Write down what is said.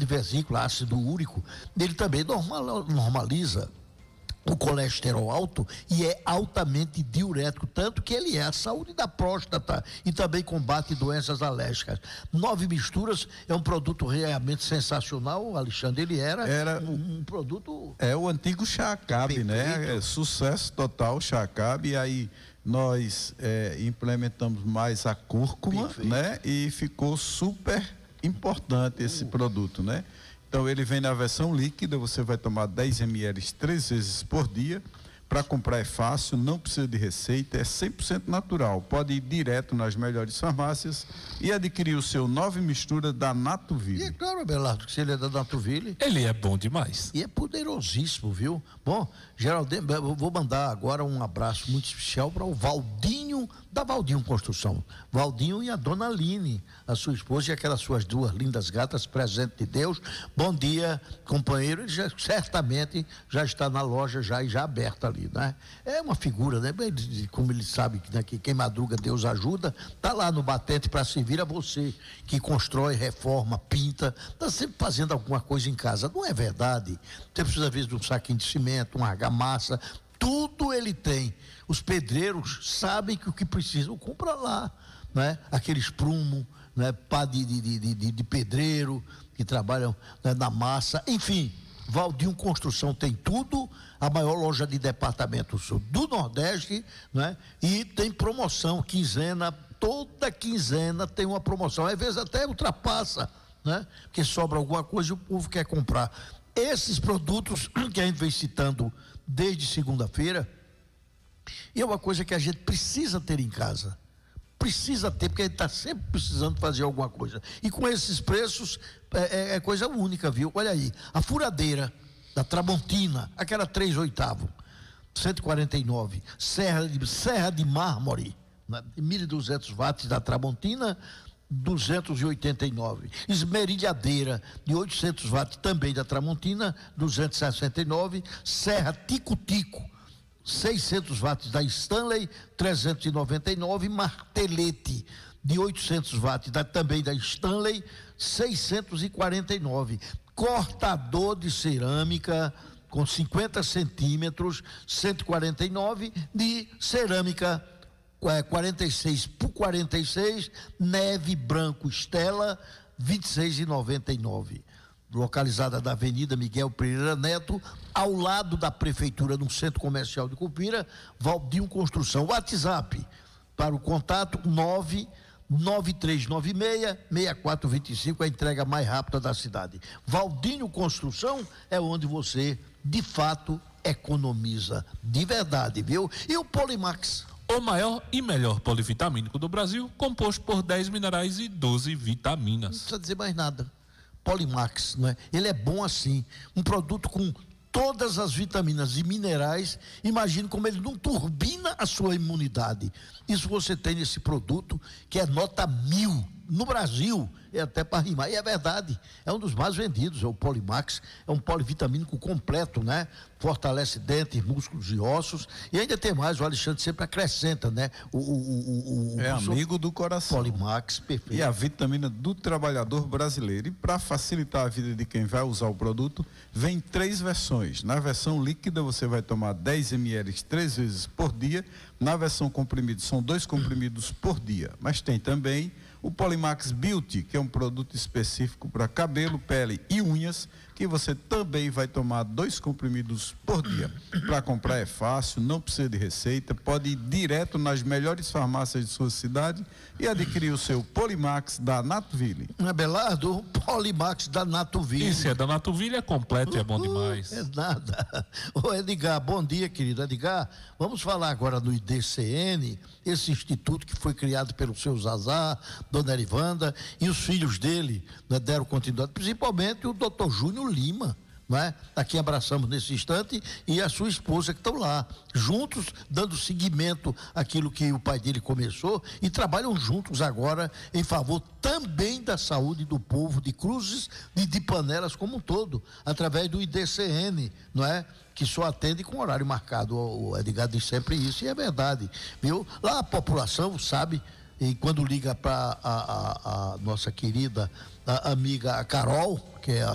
vesícula, ácido úrico, ele também normaliza o colesterol alto e é altamente diurético, tanto que ele é a saúde da próstata e também combate doenças alérgicas. 9 Misturas é um produto realmente sensacional, Alexandre. Ele era um produto... É o antigo Chacab, né? Sucesso total, Chacab. E aí nós implementamos mais a cúrcuma, né? E ficou super importante esse produto, né? Então ele vem na versão líquida, você vai tomar 10 ml 3 vezes por dia. Para comprar é fácil, não precisa de receita, é 100% natural. Pode ir direto nas melhores farmácias e adquirir o seu 9 Mistura da Natuville. E é claro, Abelardo, que se ele é da Natuville... Ele é bom demais. E é poderosíssimo, viu? Bom, Geraldinho, eu vou mandar agora um abraço muito especial para o Valdinho, da Valdinho Construção. Valdinho e a Dona Aline, a sua esposa, e aquelas suas duas lindas gatas, presente de Deus. Bom dia, companheiro. Ele certamente já está na loja já aberta ali, né? É uma figura, né? Como ele sabe que, né, que quem madruga Deus ajuda, tá lá no batente para servir a você que constrói, reforma, pinta, tá sempre fazendo alguma coisa em casa. Não é verdade? Você precisa às vezes de um saquinho de cimento, uma argamassa, tudo ele tem. Os pedreiros sabem que o que precisam compra lá, né? Aqueles prumo, né? Pá de pedreiro que trabalham, né, na massa, enfim. Valdinho Construção tem tudo, a maior loja de departamentos do Nordeste, né? E tem promoção, quinzena, toda quinzena tem uma promoção, às vezes até ultrapassa, né? Porque sobra alguma coisa e o povo quer comprar. Esses produtos que a gente vem citando desde segunda-feira, e é uma coisa que a gente precisa ter em casa. Precisa ter, porque a gente está sempre precisando fazer alguma coisa. E com esses preços, é coisa única, viu? Olha aí, a furadeira da Tramontina, aquela 3/8, 149. Serra de mármore, né? 1.200 watts da Tramontina, 289. Esmerilhadeira de 800 watts também da Tramontina, 269. Serra Tico-Tico, 600 watts da Stanley, 399. Martelete de 800 watts também da Stanley, 649. Cortador de cerâmica com 50 centímetros, 149. De cerâmica 46 por 46, neve branco Estela, 26,99. Localizada na Avenida Miguel Pereira Neto, ao lado da Prefeitura, no Centro Comercial de Cupira. Valdinho Construção. WhatsApp para o contato 99396-6425, a entrega mais rápida da cidade. Valdinho Construção é onde você, de fato, economiza de verdade, viu? E o Polimax? O maior e melhor polivitamínico do Brasil, composto por 10 minerais e 12 vitaminas. Não precisa dizer mais nada. Polimax, não é? Ele é bom assim, um produto com todas as vitaminas e minerais. Imagine como ele não turbina a sua imunidade. Isso você tem nesse produto, que é nota 1000 no Brasil, é até para rimar, e é verdade, é um dos mais vendidos, é o Polimax, é um polivitamínico completo, né? Fortalece dentes, músculos e ossos, e ainda tem mais, o Alexandre sempre acrescenta, né? Amigo do coração. Polimax, perfeito. E a vitamina do trabalhador brasileiro. E para facilitar a vida de quem vai usar o produto, vem 3 versões. Na versão líquida você vai tomar 10 ml 3 vezes por dia. Na versão comprimido são 2 comprimidos por dia. Mas tem também o Polimax Beauty, que é um produto específico para cabelo, pele e unhas, que você também vai tomar 2 comprimidos por dia. Para comprar é fácil, não precisa de receita, pode ir direto nas melhores farmácias de sua cidade e adquirir o seu Polimax da Natuville. Abelardo, o Polimax da Natuville. Isso é da Natuville, é completo e é bom demais. É nada. Ô Edgar, bom dia, querido. Edgar, vamos falar agora do IDCN, esse instituto que foi criado pelo seu Zazá, dona Erivanda, e os filhos dele, né, deram continuidade, principalmente o doutor Júnior Lima, não é? Aqui abraçamos nesse instante, e a sua esposa que estão lá, juntos, dando seguimento àquilo que o pai dele começou, e trabalham juntos agora em favor também da saúde do povo de Cruzes e de Panelas como um todo, através do IDCN, não é? Que só atende com horário marcado. O Edgar diz sempre isso, e é verdade, viu? Lá a população sabe, e quando liga para a nossa querida amiga Carol, que é a